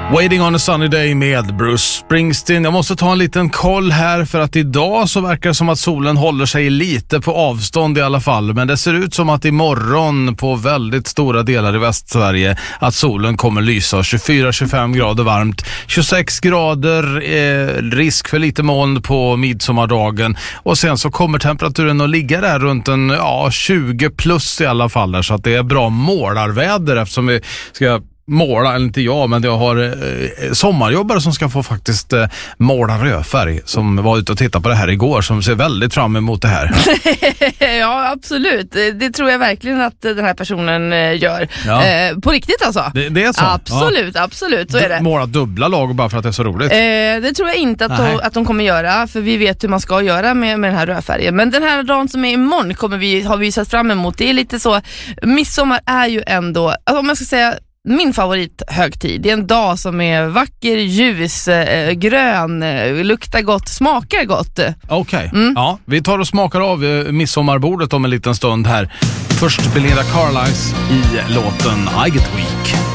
Waiting on a sunny day med Bruce Springsteen. Jag måste ta en liten koll här för att idag så verkar det som att solen håller sig lite på avstånd i alla fall. Men det ser ut som att imorgon på väldigt stora delar i Västsverige att solen kommer lysa. 24-25 grader varmt, 26 grader, risk för lite moln på midsommardagen. Och sen så kommer temperaturen att ligga där runt en 20 plus i alla fall. Där, så att det är bra målarväder eftersom vi ska måla, eller inte jag, men jag har sommarjobbare som ska få faktiskt måla rödfärg som var ute och tittade på det här igår, som ser väldigt fram emot det här. Ja, absolut. Det tror jag verkligen att den här personen gör. Ja. På riktigt alltså. Det är så? Absolut, ja. Absolut, så är det. Måla dubbla lager bara för att det är så roligt? Det tror jag inte att de kommer göra, för vi vet hur man ska göra med den här rödfärgen. Men den här dagen som är imorgon har vi sett fram emot. Det är lite så, midsommar är ju ändå, alltså om man ska säga, min favorithögtid. Det är en dag som är vacker, ljus, grön, luktar gott, smakar gott. Okej. Ja, vi tar och smakar av midsommarbordet om en liten stund här. Först Belinda Carlisle i låten I Get Weak.